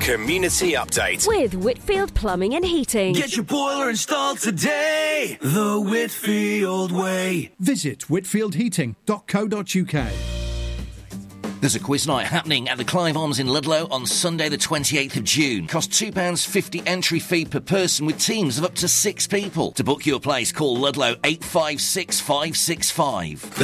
Community Update with Whitfield Plumbing and Heating. Get your boiler installed today, the Whitfield way. Visit whitfieldheating.co.uk. There's a quiz night happening at the Clive Arms in Ludlow on Sunday the 28th of June. Costs £2.50 entry fee per person with teams of up to 6 people. To book your place, call Ludlow 856565.